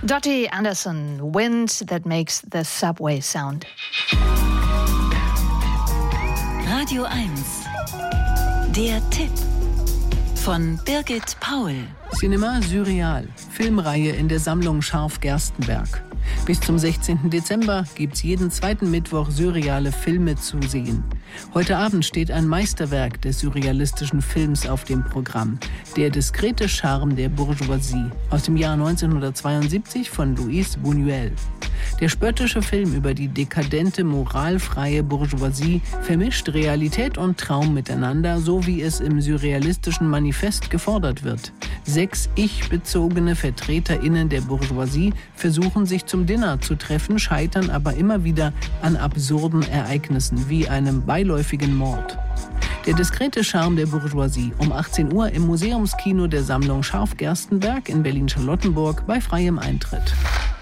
Dottie Anderson, Wind That Makes the Subway Sound. Radio 1, der Tipp von Birgit Paul. Cinema Surreal, Filmreihe in der Sammlung Scharf-Gerstenberg. Bis zum 16. Dezember gibt's jeden zweiten Mittwoch surreale Filme zu sehen. Heute Abend steht ein Meisterwerk des surrealistischen Films auf dem Programm. Der diskrete Charme der Bourgeoisie aus dem Jahr 1972 von Luis Buñuel. Der spöttische Film über die dekadente, moralfreie Bourgeoisie vermischt Realität und Traum miteinander, so wie es im surrealistischen Manifest gefordert wird. 6 ich-bezogene VertreterInnen der Bourgeoisie versuchen sich zum Dinner zu treffen, scheitern aber immer wieder an absurden Ereignissen wie einem beiläufigen Mord. Der diskrete Charme der Bourgeoisie um 18 Uhr im Museumskino der Sammlung Scharf-Gerstenberg in Berlin-Charlottenburg bei freiem Eintritt.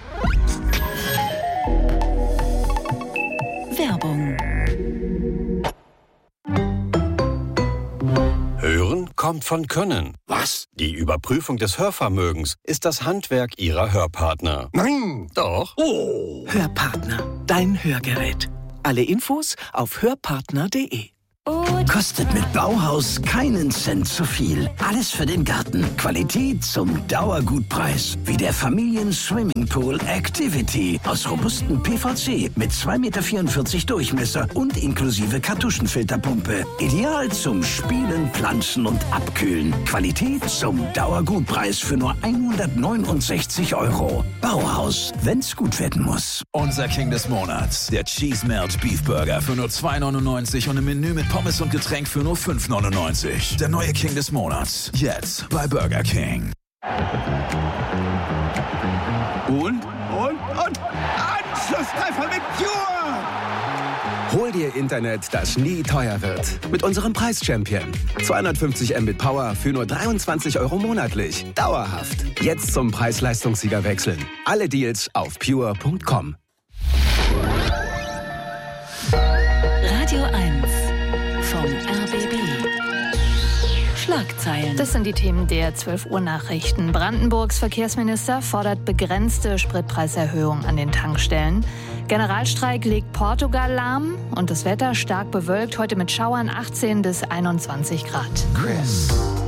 Werbung. Hören kommt von Können. Was? Die Überprüfung des Hörvermögens ist das Handwerk Ihrer Hörpartner. Nein! Doch. Oh! Hörpartner, dein Hörgerät. Alle Infos auf hörpartner.de. Kostet mit Bauhaus keinen Cent zu viel. Alles für den Garten. Qualität zum Dauergutpreis. Wie der Familien-Swimmingpool Activity aus robustem PVC mit 2,44 Meter Durchmesser und inklusive Kartuschenfilterpumpe. Ideal zum Spielen, Pflanzen und Abkühlen. Qualität zum Dauergutpreis für nur 169 €. Bauhaus, wenn's gut werden muss. Unser King des Monats, der Cheese Melt Beef Burger für nur 2,99 € und im Menü mit Pommes und Getränk für nur 5,99 €. Der neue King des Monats. Jetzt bei Burger King. Und? Anschlusstreffer mit Pure! Hol dir Internet, das nie teuer wird. Mit unserem Preis-Champion. 250 Mbit Power für nur 23 € monatlich. Dauerhaft. Jetzt zum Preis-Leistungssieger wechseln. Alle Deals auf pure.com. Radio 1 vom RBB. Schlagzeilen. Das sind die Themen der 12 Uhr Nachrichten. Brandenburgs Verkehrsminister fordert begrenzte Spritpreiserhöhung an den Tankstellen. Generalstreik legt Portugal lahm und das Wetter stark bewölkt, heute mit Schauern 18 bis 21 Grad. Chris.